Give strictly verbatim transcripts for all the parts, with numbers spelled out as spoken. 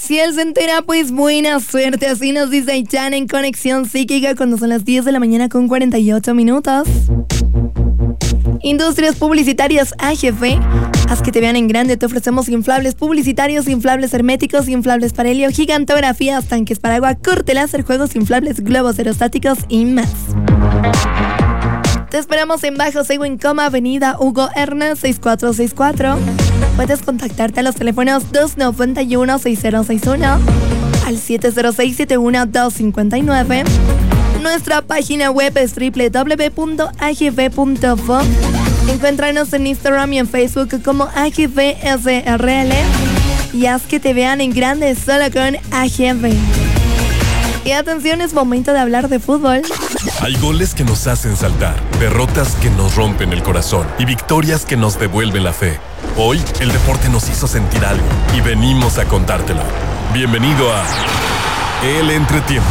Si él se entera, pues buena suerte. Así nos dice Aitana en Conexión Psíquica cuando son las diez de la mañana con cuarenta y ocho minutos. Industrias Publicitarias A G V. Haz que te vean en grande. Te ofrecemos inflables publicitarios, inflables herméticos, inflables para helio, gigantografías, tanques para agua, corte láser, juegos inflables, globos aerostáticos y más. Te esperamos en Bajo Según Coma, Avenida Hugo Hernández, seis cuatro seis cuatro. Puedes contactarte a los teléfonos dos nueve uno, seis cero seis uno al siete cero seis, siete uno dos cinco nueve. Nuestra página web es doble u doble u doble u punto a g v punto f o. Encuéntranos en Instagram y en Facebook como A G V S R L y haz que te vean en grande solo con A G V. Y atención, es momento de hablar de fútbol. Hay goles que nos hacen saltar, derrotas que nos rompen el corazón y victorias que nos devuelven la fe. Hoy, el deporte nos hizo sentir algo y venimos a contártelo. Bienvenido a El Entretiempo.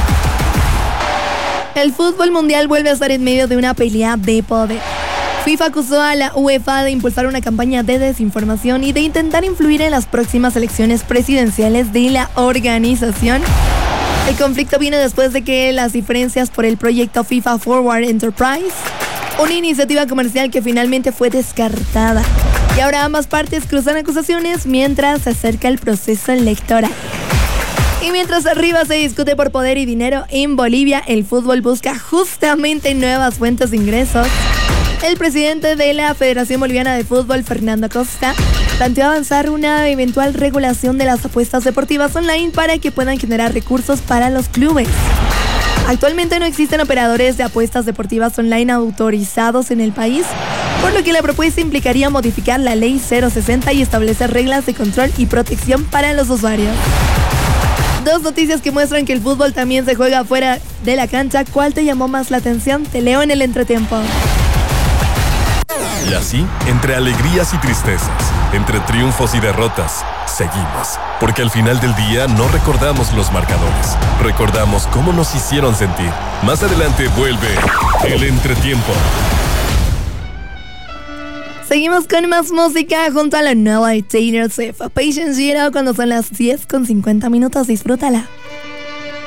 El fútbol mundial vuelve a estar en medio de una pelea de poder. FIFA acusó a la UEFA de impulsar una campaña de desinformación y de intentar influir en las próximas elecciones presidenciales de la organización. El conflicto viene después de que las diferencias por el proyecto FIFA Forward Enterprise, una iniciativa comercial que finalmente fue descartada. Y ahora ambas partes cruzan acusaciones mientras se acerca el proceso electoral. Y mientras arriba se discute por poder y dinero, en Bolivia el fútbol busca justamente nuevas fuentes de ingresos. El presidente de la Federación Boliviana de Fútbol, Fernando Costa, planteó avanzar una eventual regulación de las apuestas deportivas online para que puedan generar recursos para los clubes. Actualmente no existen operadores de apuestas deportivas online autorizados en el país, por lo que la propuesta implicaría modificar la ley cero sesenta y establecer reglas de control y protección para los usuarios. Dos noticias que muestran que el fútbol también se juega fuera de la cancha. ¿Cuál te llamó más la atención? Te leo en el entretiempo. Y así, entre alegrías y tristezas, entre triunfos y derrotas, seguimos. Porque al final del día no recordamos los marcadores, recordamos cómo nos hicieron sentir. Más adelante vuelve El Entretiempo. Seguimos con más música junto a la nueva Taylor Swift, Patient Zero, cuando son las diez con cincuenta minutos. Disfrútala.